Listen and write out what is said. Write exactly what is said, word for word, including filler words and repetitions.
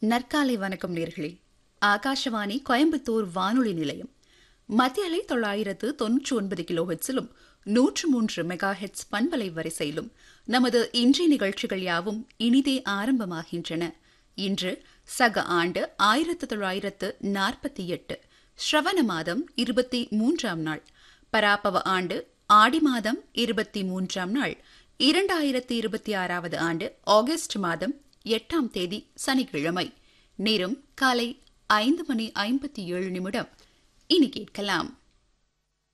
நற்காலை வணக்கம் நேர்களே. ஆகாஷவாணி கோயம்புத்தூர் வானொலி நிலையம் மத்திய அலை தொள்ளாயிரத்து தொன்னூற்றி ஒன்பது கிலோ ஹெட்ஸிலும் நூற்று மூன்று மெகா ஹெட்ஸ் பண்பலை வரிசையிலும் நமது இன்றைய நிகழ்ச்சிகள் யாவும் இனிதே ஆரம்பமாகின்றன. இன்று சக ஆண்டு ஆயிரத்து தொள்ளாயிரத்து நாற்பத்தி எட்டு ஸ்ரவண மாதம் இருபத்தி மூன்றாம் நாள், பராபவ ஆண்டு ஆடி மாதம் இருபத்தி மூன்றாம் நாள், இரண்டாயிரத்தி இருபத்தி ஆறாவது ஆண்டு ஆகஸ்ட் மாதம் எட்டாம் தேதி சனிக்கிழமை. நேரம் காலை ஐந்து மணி ஐம்பத்தி ஏழு நிமிடம். இனி கேட்கலாம்